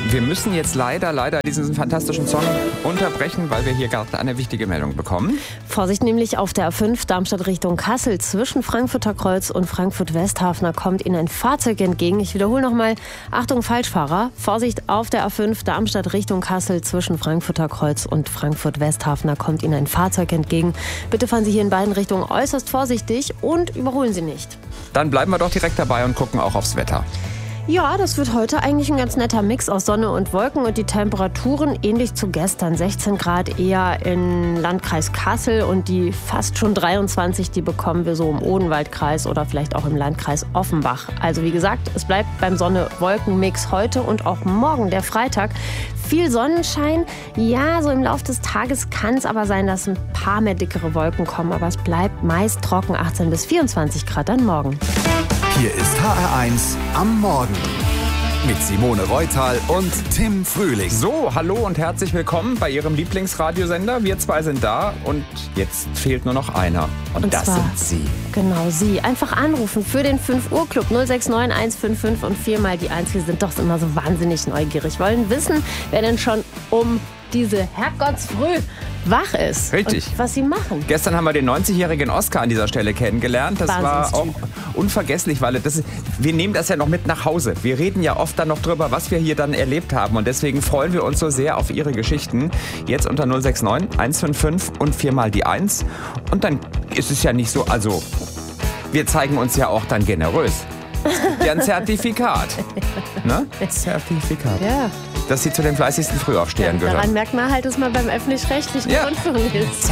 Wir müssen jetzt leider diesen fantastischen Song unterbrechen, weil wir hier gerade eine wichtige Meldung bekommen. Vorsicht nämlich auf der A5 Darmstadt Richtung Kassel. Zwischen Frankfurter Kreuz und Frankfurt-Westhafner kommt Ihnen ein Fahrzeug entgegen. Ich wiederhole nochmal, Achtung Falschfahrer. Vorsicht auf der A5 Darmstadt Richtung Kassel. Zwischen Frankfurter Kreuz und Frankfurt-Westhafner kommt Ihnen ein Fahrzeug entgegen. Bitte fahren Sie hier in beiden Richtungen äußerst vorsichtig und überholen Sie nicht. Dann bleiben wir doch direkt dabei und gucken auch aufs Wetter. Ja, das wird heute eigentlich ein ganz netter Mix aus Sonne und Wolken und die Temperaturen ähnlich zu gestern. 16 Grad eher im Landkreis Kassel und die fast schon 23, die bekommen wir so im Odenwaldkreis oder vielleicht auch im Landkreis Offenbach. Also wie gesagt, es bleibt beim Sonne-Wolken-Mix heute und auch morgen, der Freitag. Viel Sonnenschein, ja, so im Laufe des Tages kann es aber sein, dass ein paar mehr dickere Wolken kommen, aber es bleibt meist trocken, 18 bis 24 Grad dann morgen. Hier ist HR1 am Morgen mit Simone Reutal und Tim Frühling. So, hallo und herzlich willkommen bei Ihrem Lieblingsradiosender. Wir zwei sind da und jetzt fehlt nur noch einer. Und das sind Sie. Genau, Sie. Einfach anrufen für den 5-Uhr-Club 069 155 und 4 mal die 1. Wir sind doch immer so wahnsinnig neugierig. Wollen wissen, wer denn schon um diese Herrgottsfrüh wach ist. Richtig. Und was sie machen. Gestern haben wir den 90-jährigen Oscar an dieser Stelle kennengelernt. Das war auch unvergesslich, weil wir nehmen das ja noch mit nach Hause. Wir reden ja oft dann noch drüber, was wir hier dann erlebt haben. Und deswegen freuen wir uns so sehr auf Ihre Geschichten. Jetzt unter 069 155 und 4 mal die 1. Und dann ist es ja nicht so, also wir zeigen uns ja auch dann generös. Es gibt ja ein Zertifikat. Ne? Zertifikat. Ja. Dass Sie zu den fleißigsten Frühaufstehern gehören. Daran merkt man halt, dass man beim öffentlich-rechtlichen Rundfunk ist.